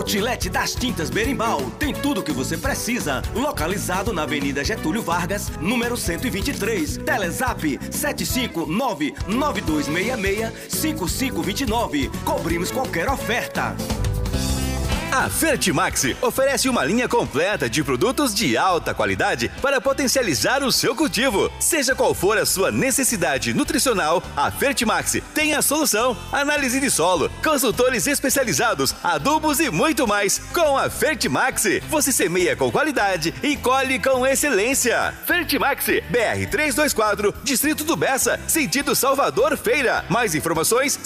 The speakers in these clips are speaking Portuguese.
Outlet das Tintas Berimbau tem tudo o que você precisa. Localizado na Avenida Getúlio Vargas, número 123. Telezap 759-9266-5529. Cobrimos qualquer oferta. A Fertimax oferece uma linha completa de produtos de alta qualidade para potencializar o seu cultivo. Seja qual for a sua necessidade nutricional, a Fertimax tem a solução. Análise de solo, consultores especializados, adubos e muito mais. Com a Fertimax, você semeia com qualidade e colhe com excelência. Fertimax, BR 324, Distrito do Bessa, sentido Salvador Feira. Mais informações,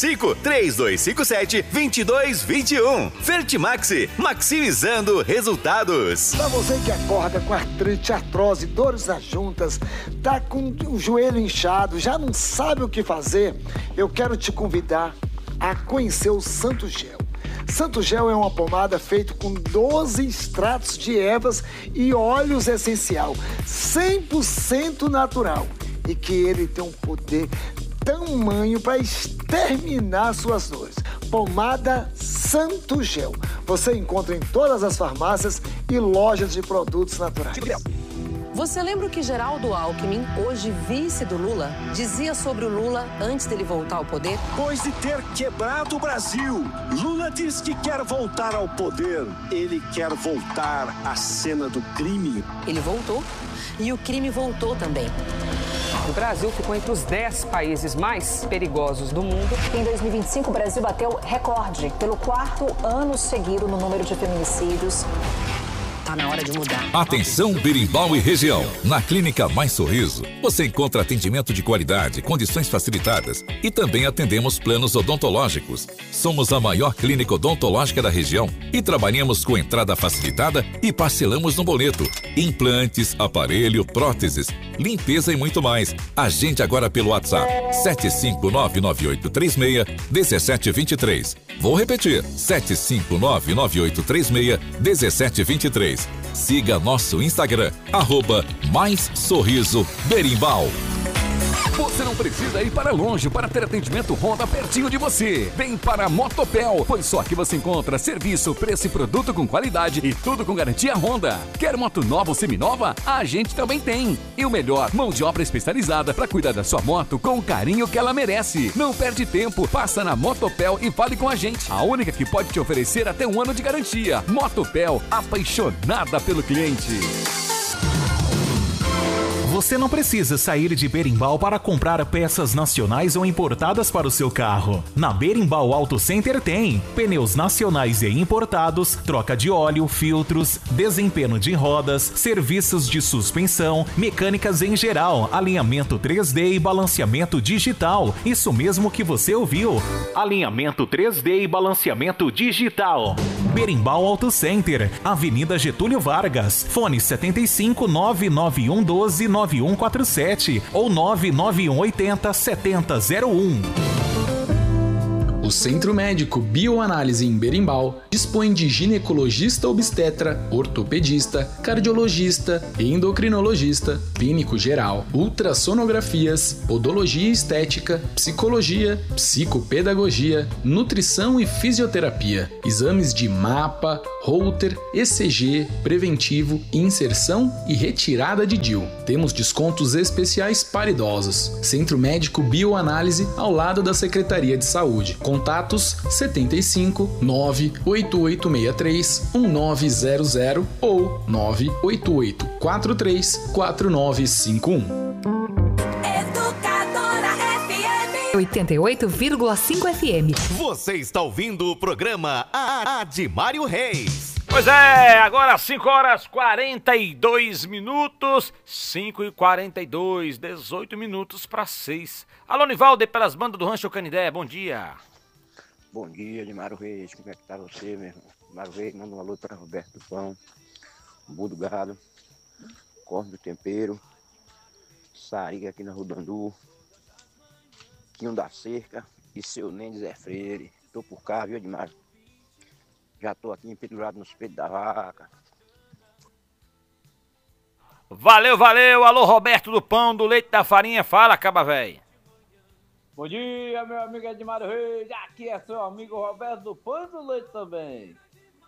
75-3257-2221. Fertimax, maximizando resultados. Pra você que acorda com artrite, artrose, dores nas juntas, tá com o joelho inchado, já não sabe o que fazer, eu quero te convidar a conhecer o Santo Gel. Santo Gel é uma pomada feita com 12 extratos de ervas e óleos essencial, 100% natural, e que ele tem um poder tamanho para exterminar suas dores. Pomada Santo Gel. Você encontra em todas as farmácias e lojas de produtos naturais. Você lembra o que Geraldo Alckmin, hoje vice do Lula, dizia sobre o Lula antes dele voltar ao poder? Depois de ter quebrado o Brasil, Lula diz que quer voltar ao poder. Ele quer voltar à cena do crime. Ele voltou e o crime voltou também. O Brasil ficou entre os 10 países mais perigosos do mundo. Em 2025, o Brasil bateu recorde pelo 4º ano seguido no número de feminicídios. Tá na hora de mudar. Atenção Berimbau e região. Na Clínica Mais Sorriso, você encontra atendimento de qualidade, condições facilitadas e também atendemos planos odontológicos. Somos a maior clínica odontológica da região e trabalhamos com entrada facilitada e parcelamos no boleto. Implantes, aparelho, próteses, limpeza e muito mais. Agende agora pelo WhatsApp 75998361723. Vou repetir, 75998361723. Siga nosso Instagram, @MaisSorrisoBerimbau. Você não precisa ir para longe para ter atendimento Honda pertinho de você. Vem para a Motopel, pois só aqui você encontra serviço, preço e produto com qualidade e tudo com garantia Honda. Quer moto nova ou seminova? A gente também tem. E o melhor, mão de obra especializada para cuidar da sua moto com o carinho que ela merece. Não perde tempo, passa na Motopel e fale com a gente. A única que pode te oferecer até 1 ano de garantia. Motopel, apaixonada pelo cliente. Você não precisa sair de Berimbau para comprar peças nacionais ou importadas para o seu carro. Na Berimbau Auto Center tem pneus nacionais e importados, troca de óleo, filtros, desempenho de rodas, serviços de suspensão, mecânicas em geral, alinhamento 3D e balanceamento digital. Isso mesmo que você ouviu. Alinhamento 3D e balanceamento digital. Berimbau Auto Center, Avenida Getúlio Vargas, fone 75 99112 9147 ou 99180 7001. O Centro Médico Bioanálise em Berimbau dispõe de ginecologista obstetra, ortopedista, cardiologista, endocrinologista, clínico geral, ultrassonografias, podologia estética, psicologia, psicopedagogia, nutrição e fisioterapia, exames de mapa, Holter, ECG, preventivo, inserção e retirada de DIU. Temos descontos especiais para idosos. Centro Médico Bioanálise ao lado da Secretaria de Saúde. Contatos 75 98863 1900 ou 988 43 4951. 88,5 FM. Você está ouvindo o programa A de Mário Reis. Pois é, agora 5 horas 42 minutos, 5h42, 18 minutos para 6. Alô, Nivaldo, pelas bandas do Rancho Canidé, bom dia. Bom dia, de Mário Reis, como é que tá você, meu irmão? Mário Reis, manda um alô para Roberto do Pão, Budo Gado, Corno do Tempero, Sariga aqui na Rodandu, Quinho da Cerca e seu Nendes Zé Freire. Tô por cá, viu, Edmário? Já tô aqui pendurado nos peitos da vaca. Valeu, valeu. Alô, Roberto do Pão, do Leite da Farinha. Fala, caba véi. Bom dia, meu amigo Edmário Reis. Aqui é seu amigo Roberto do Pão e do Leite também.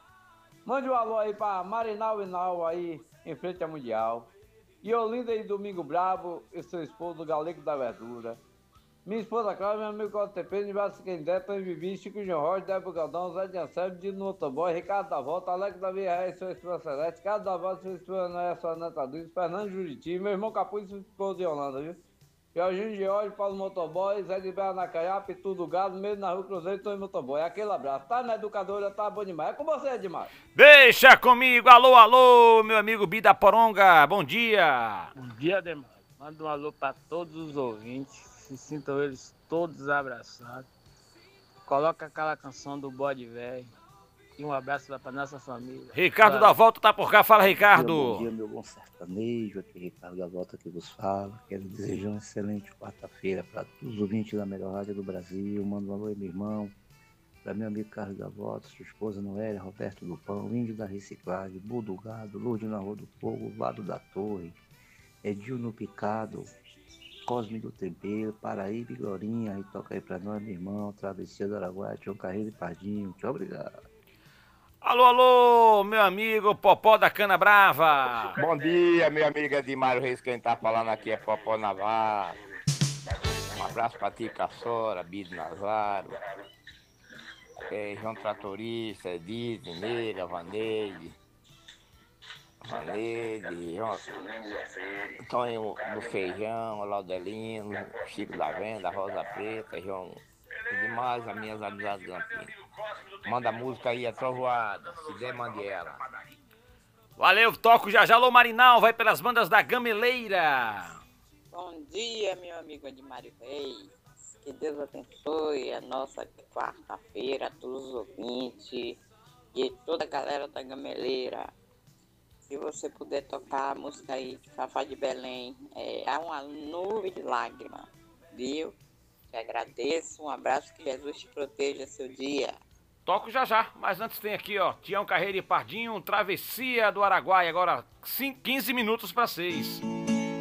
Mande um alô aí pra Marinal Inal aí, em frente à Mundial. E Olinda e Domingo Brabo, e seu esposo, Galego da Verdura. Minha esposa Cláudia, meu amigo Cláudio Tempero, Nivasso Quendé, Tony Vivi, Chico João Rocha, Débora Galdão, Zé de Anselmo, Dino Motoboy, Ricardo da Volta, Alex da Via Reis, sua esposa Celeste, Carlos da Volta, sua esposa Noé, sua neta Luiz, Fernando Juriti, meu irmão Capuz, sua esposa de Holanda, viu? Jorginho George, Paulo Motoboy, Zé de Berra na Caiape, Tudo Gado, meio na Rua Cruzeiro, Tony Motoboy. Aquele abraço. Tá na educadora, tá bom demais. É com você, Edmar. Deixa comigo. Alô, alô, meu amigo Bida Poronga. Bom dia. Bom dia, Ademar. Manda um alô pra todos os ouvintes. Se sintam eles todos abraçados. Coloca aquela canção do Bode Velho. E um abraço lá pra nossa família. Ricardo da Volta tá por cá. Fala, Ricardo. Bom dia, meu bom sertanejo. Aqui Ricardo da Volta que vos fala. Quero desejar uma excelente quarta-feira para todos os ouvintes da melhor rádio do Brasil. Mando um alô aí, meu irmão. Para meu amigo Carlos da Volta, sua esposa Noélia, Roberto do Pão, Índio da Reciclagem, Bull do Gado, Lourdes na Rua do Fogo, Lado da Torre, Edil no Picado, Cosme do Tempero, Paraíba e Glorinha. Aí toca aí para nós, meu irmão. Travessia do Araguaia, Tião Carreiro e Pardinho. Muito obrigado. Alô, alô, meu amigo Popó da Cana Brava. Bom dia, meu amigo Edmário Reis, quem tá falando aqui é Popó Navarro. Um abraço pra ti, Caçora, Bido Nazário, João Tratorista, Edith, Neira, Vaneide, João Antônio do Feijão, Laudelino, Chico da Venda, Rosa Preta, João e demais as minhas amizades Lampinas. Manda a música aí, a trovoada, se der, mande ela. Valeu, toco já já. Alô, Marinal, vai pelas bandas da Gameleira. Bom dia, meu amigo Edmário Reis. Que Deus abençoe a nossa quarta-feira, a todos os ouvintes e toda a galera da Gameleira. Se você puder tocar a música aí de Fafá de Belém, há uma nuvem de lágrimas, viu? Te agradeço, um abraço, que Jesus te proteja seu dia. Toco já já, mas antes tem aqui, ó, Tião Carreiro e Pardinho, Travessia do Araguaia, agora 15 minutos para 6.